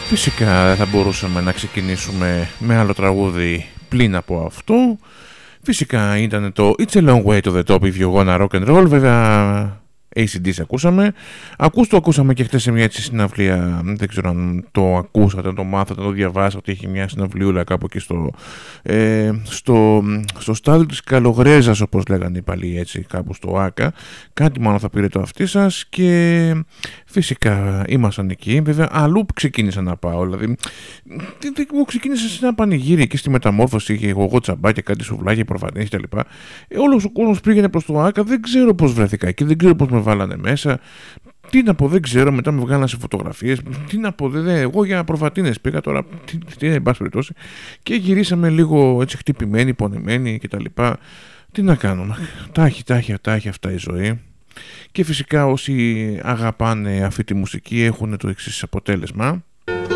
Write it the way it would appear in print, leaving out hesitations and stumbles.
Φυσικά θα μπορούσαμε να ξεκινήσουμε με άλλο τραγούδι πλην από αυτό. Φυσικά ήταν το It's a long way to the top if you wanna rock and roll. Βέβαια AC/DC ακούσαμε. Το ακούσαμε και χτες σε μια έτσι συναυλία. Δεν ξέρω αν το ακούσατε, αν το μάθατε, αν το διαβάσατε, ότι έχει μια συναυλιούλα κάπου εκεί στο στάδιο της Καλογρέζας, όπως λέγανε οι παλιοί, έτσι, κάπου στο ΆΚΑ. Κάτι μάλλον θα πήρε το αυτί σας και φυσικά ήμασταν εκεί. Βέβαια αλλού ξεκίνησα να πάω. Δηλαδή εγώ ξεκίνησα σε ένα πανηγύρι εκεί στη Μεταμόρφωση. Είχε εγώ τσαμπάκια, κάτι σουβλάκια, προφανείς κτλ. Όλος ο κόσμος πήγαινε προς το ΆΚΑ. Δεν ξέρω πώς βρεθήκα εκεί, δεν ξέρω πώς με βάλανε μέσα. Τι να πω, δεν ξέρω. Μετά με βγάλανε σε φωτογραφίες. Τι να πω, εγώ για προβατίνες πήγα τώρα. Τι εν πάση περιπτώσει. Και γυρίσαμε λίγο έτσι χτυπημένοι, πονεμένοι κτλ. Τι να κάνουμε. Τα έχει αυτά η ζωή. Και φυσικά όσοι αγαπάνε αυτή τη μουσική έχουν το εξής αποτέλεσμα.